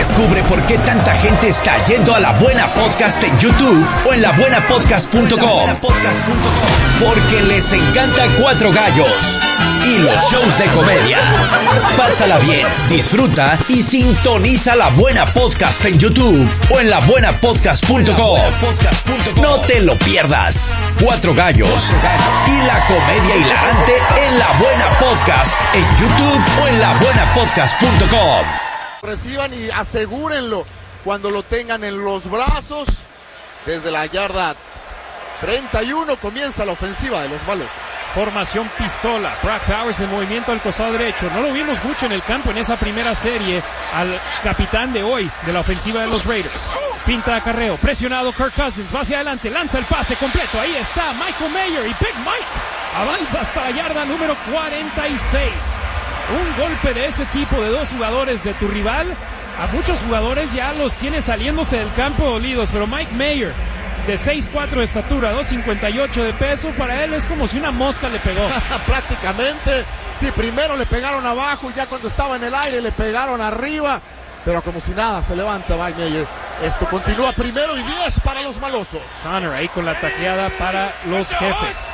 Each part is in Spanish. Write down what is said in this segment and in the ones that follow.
Descubre por qué tanta gente está yendo a La Buena Podcast en YouTube o en labuenapodcast.com. Porque les encanta Cuatro Gallos y los shows de comedia. Pásala bien, disfruta y sintoniza La Buena Podcast en YouTube o en labuenapodcast.com. No te lo pierdas. Cuatro Gallos y la comedia hilarante en La Buena Podcast en YouTube o en labuenapodcast.com. Reciban y asegúrenlo cuando lo tengan en los brazos. Desde la yarda 31 comienza la ofensiva de los malosos. Formación pistola, Brock Bowers en movimiento al costado derecho. No lo vimos mucho en el campo en esa primera serie al capitán de hoy de la ofensiva de los Raiders. Finta de acarreo, presionado Kirk Cousins, va hacia adelante, lanza el pase completo, ahí está Michael Mayer y Big Mike avanza hasta la yarda número 46. Un golpe de ese tipo de dos jugadores de tu rival, a muchos jugadores ya los tiene saliéndose del campo dolidos, pero Mike Mayer, de 6'4 de estatura, 258 de peso, para él es como si una mosca le pegó. Prácticamente, sí, primero le pegaron abajo, ya cuando estaba en el aire le pegaron arriba, pero como si nada, se levanta Mike Mayer. Esto continúa, 1st y 10 para los malosos. Connor ahí con la tacleada para los jefes.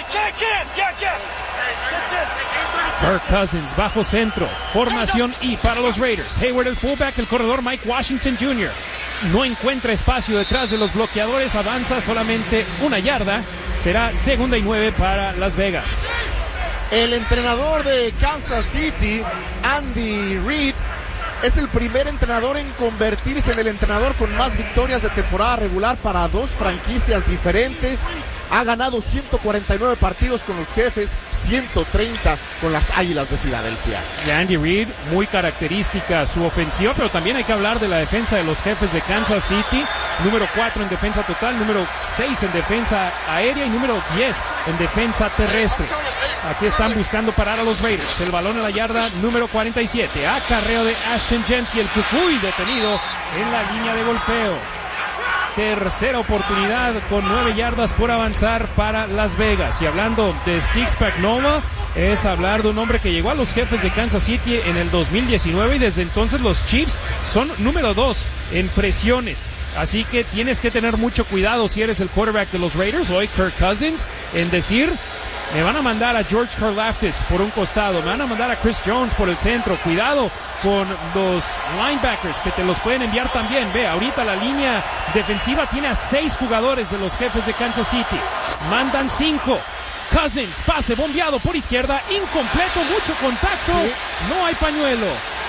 Kirk Cousins, bajo centro, formación I para los Raiders. Hayward el fullback, el corredor Mike Washington Jr. No encuentra espacio detrás de los bloqueadores, avanza solamente 1 yarda. Será 2nd y 9 para Las Vegas. El entrenador de Kansas City, Andy Reid, es el primer entrenador en convertirse en el entrenador con más victorias de temporada regular para 2 franquicias diferentes. Ha ganado 149 partidos con los jefes, 130 con las Águilas de Filadelfia. De Andy Reid, muy característica su ofensiva, pero también hay que hablar de la defensa de los jefes de Kansas City. Número 4 en defensa total, número 6 en defensa aérea y número 10 en defensa terrestre. Aquí están buscando parar a los Raiders. El balón en la yarda número 47. Acarreo de Ashton Jeanty, el Cucuy detenido en la línea de golpeo. Tercera oportunidad con 9 yardas por avanzar para Las Vegas. Y hablando de Steve Spagnuolo, es hablar de un hombre que llegó a los jefes de Kansas City en el 2019 y desde entonces los Chiefs son número 2 en presiones. Así que tienes que tener mucho cuidado si eres el quarterback de los Raiders, hoy Kirk Cousins, en decir: me van a mandar a George Karlaftis por un costado, me van a mandar a Chris Jones por el centro. Cuidado con los linebackers que te los pueden enviar también. Ve, ahorita la línea defensiva tiene a 6 jugadores de los jefes de Kansas City. Mandan 5. Cousins, pase bombeado por izquierda, incompleto, mucho contacto, sí. No hay pañuelo.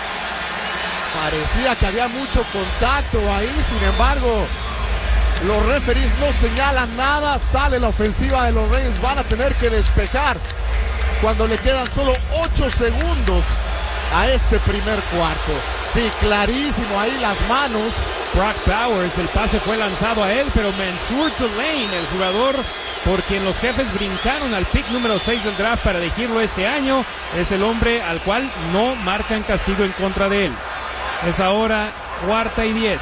Parecía que había mucho contacto ahí, sin embargo, los referees no señalan nada. Sale la ofensiva de los Reyes. Van a tener que despejar cuando le quedan solo 8 segundos a este primer cuarto. Sí, clarísimo ahí las manos. Brock Bowers, el pase fue lanzado a él, pero Mansour Tulane, el jugador por quien los jefes brincaron al pick número 6 del draft para elegirlo este año, es el hombre al cual no marcan castigo en contra de él. Es ahora 4ª y 10.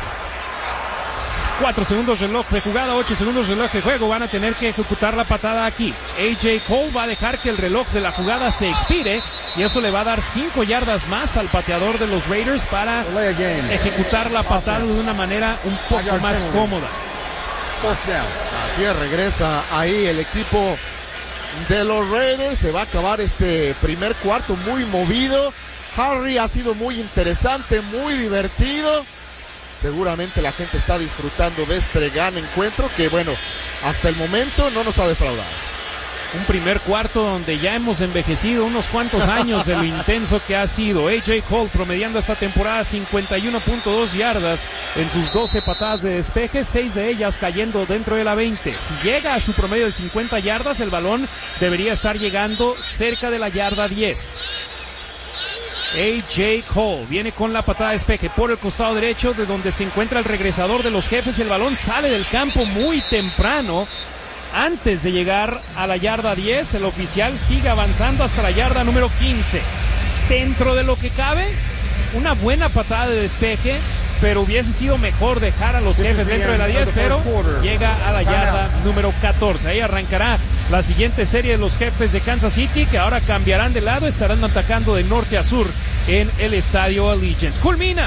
4 segundos reloj de jugada, 8 segundos reloj de juego. Van a tener que ejecutar la patada aquí. AJ Cole va a dejar que el reloj de la jugada se expire y eso le va a dar 5 yardas más al pateador de los Raiders para ejecutar la patada de una manera un poco más cómoda. Así es, regresa ahí el equipo de los Raiders. Se va a acabar este primer cuarto muy movido. Harry ha sido muy interesante, muy divertido. Seguramente la gente está disfrutando de este gran encuentro que, bueno, hasta el momento no nos ha defraudado. Un primer cuarto donde ya hemos envejecido unos cuantos años de lo intenso que ha sido. AJ Cole promediando esta temporada 51.2 yardas en sus 12 patadas de despeje, 6 de ellas cayendo dentro de la 20. Si llega a su promedio de 50 yardas, el balón debería estar llegando cerca de la yarda 10. AJ Cole viene con la patada de despeje por el costado derecho, de donde se encuentra el regresador de los jefes. El balón sale del campo muy temprano, antes de llegar a la yarda 10. El oficial sigue avanzando hasta la yarda número 15. Dentro de lo que cabe, una buena patada de despeje, pero hubiese sido mejor dejar a los jefes dentro de la 10, pero llega a la yarda número 14. Ahí arrancará la siguiente serie de los jefes de Kansas City, que ahora cambiarán de lado, estarán atacando de norte a sur en el estadio Allegiant. Culmina